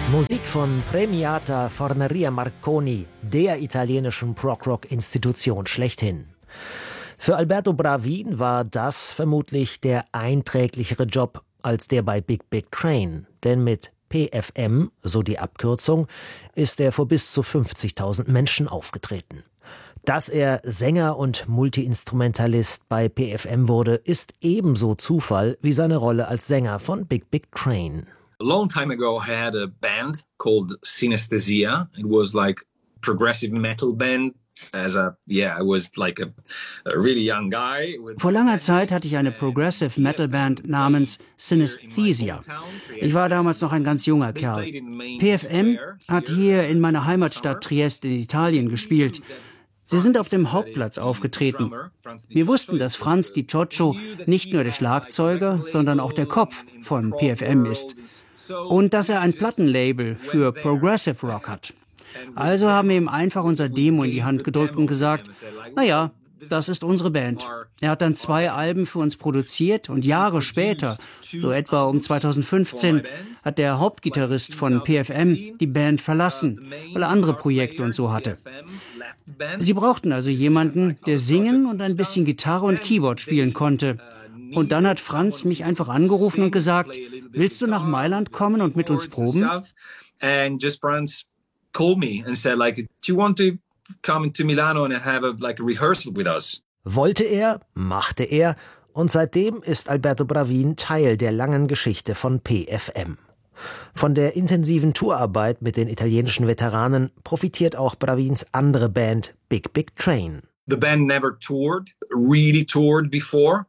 Musik von Premiata Forneria Marconi, der italienischen Prog-Rock-Institution schlechthin. Für Alberto Bravin war das vermutlich der einträglichere Job als der bei Big Big Train. Denn mit PFM, so die Abkürzung, ist er vor bis zu 50.000 Menschen aufgetreten. Dass er Sänger und Multiinstrumentalist bei PFM wurde, ist ebenso Zufall wie seine Rolle als Sänger von Big Big Train. A long time ago, I had a band called Synesthesia. It was like progressive metal band. I was like a really young guy. Vor langer Zeit hatte ich eine Progressive Metal Band namens Synesthesia. Ich war damals noch ein ganz junger Kerl. PFM hat hier in meiner Heimatstadt Trieste in Italien gespielt. Sie sind auf dem Hauptplatz aufgetreten. Wir wussten, dass Franz Di Cioccio nicht nur der Schlagzeuger, sondern auch der Kopf von PFM ist. Und dass er ein Plattenlabel für Progressive Rock hat. Also haben wir ihm einfach unser Demo in die Hand gedrückt und gesagt, naja, das ist unsere Band. Er hat dann 2 Alben für uns produziert und Jahre später, so etwa um 2015, hat der Hauptgitarrist von PFM die Band verlassen, weil er andere Projekte und so hatte. Sie brauchten also jemanden, der singen und ein bisschen Gitarre und Keyboard spielen konnte. Und dann hat Franz mich einfach angerufen und gesagt, willst du nach Mailand kommen und mit uns proben? And just Franz called me and said, like, do you want to come to Milano and have a rehearsal with us? Wollte er, machte er, und seitdem ist Alberto Bravin Teil der langen Geschichte von PFM. Von der intensiven Tourarbeit mit den italienischen Veteranen profitiert auch Bravins andere Band Big Big Train. The band never really toured before.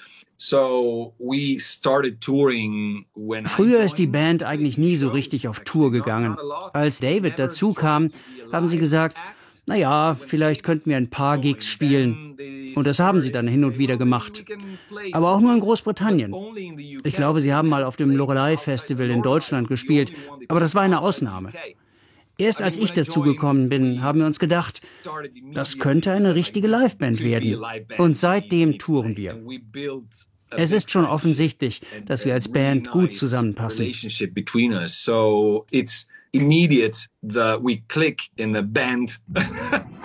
So we started touring when Früher ist die Band eigentlich nie so richtig auf Tour gegangen. Als David dazu kam, haben sie gesagt, naja, vielleicht könnten wir ein paar Gigs spielen. Und das haben sie dann hin und wieder gemacht. Aber auch nur in Großbritannien. Ich glaube, sie haben mal auf dem Loreley Festival in Deutschland gespielt, aber das war eine Ausnahme. Erst als ich dazugekommen bin, haben wir uns gedacht, das könnte eine richtige Liveband werden. Und seitdem touren wir. Es ist schon offensichtlich, dass wir als Band gut zusammenpassen. So it's immediate that we click in the band.